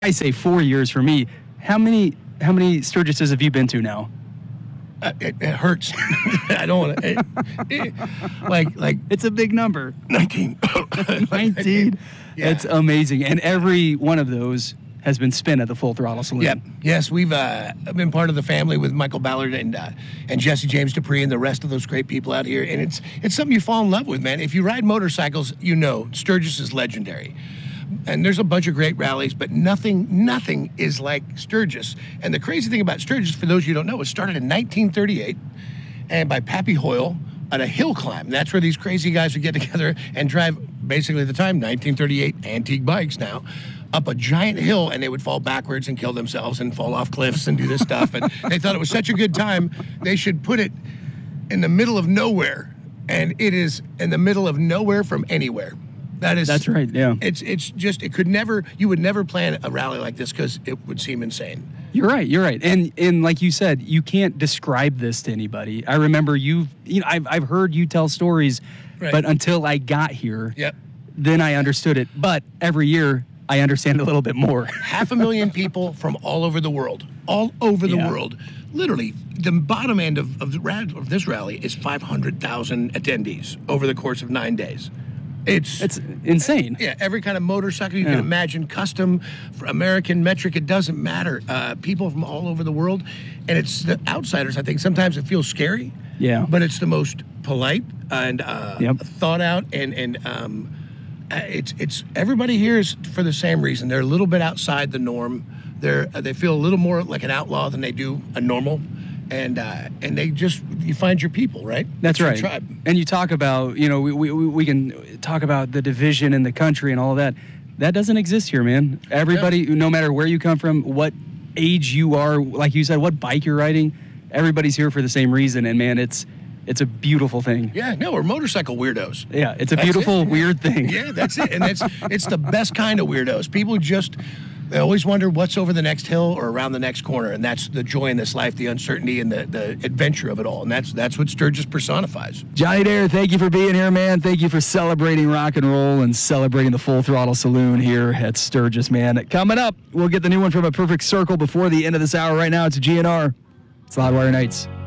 I say 4 years for me. How many Sturgises have you been to now? It hurts. I don't want to. Like It's a big number. 19. 19. Yeah. It's amazing. And every one of those has been spent at the Full Throttle Saloon. Yep. Yes, we've been part of the family with Michael Ballard and Jesse James Dupree and the rest of those great people out here. And it's something you fall in love with, man. If you ride motorcycles, you know Sturgis is legendary. And there's a bunch of great rallies, but nothing is like Sturgis. And the crazy thing about Sturgis, for those you don't know, it started in 1938 and by Pappy Hoyle on a hill climb. That's where these crazy guys would get together and drive, basically at the time, 1938 antique bikes now, up a giant hill, and they would fall backwards and kill themselves and fall off cliffs and do this stuff. And they thought it was such a good time, they should put it in the middle of nowhere. And it is in the middle of nowhere from anywhere. That's right, yeah. It's just, you would never plan a rally like this because it would seem insane. You're right. And like you said, you can't describe this to anybody. I remember I've heard you tell stories, Right. but until I got here, Yep. then I understood it. But every year, I understand a little bit more. 500,000 people from all over the world. Literally, the bottom end of this rally is 500,000 attendees over the course of 9 days. It's insane. Yeah, every kind of motorcycle you can imagine, custom, for American, metric, it doesn't matter. People from all over the world. And it's the outsiders, I think. Sometimes it feels scary. Yeah. But it's the most polite and thought out. And it's everybody here is for the same reason. They're a little bit outside the norm. They feel a little more like an outlaw than they do a normal. And you find your people, right? That's your right. Tribe. And you talk about, we can talk about the division in the country and all of that. That doesn't exist here, man. Everybody, no matter where you come from, what age you are, like you said, what bike you're riding, everybody's here for the same reason. And man, it's a beautiful thing. Yeah, no, we're motorcycle weirdos. Yeah, it's a beautiful, weird thing. Yeah, that's it. And it's the best kind of weirdos. People they always wonder what's over the next hill or around the next corner, and that's the joy in this life, the uncertainty and the adventure of it all, and that's what Sturgis personifies. Johnny Dare, thank you for being here, man. Thank you for celebrating rock and roll and celebrating the Full Throttle Saloon here at Sturgis, man. Coming up, we'll get the new one from A Perfect Circle before the end of this hour. Right now, it's GNR. It's Loudwire Nights.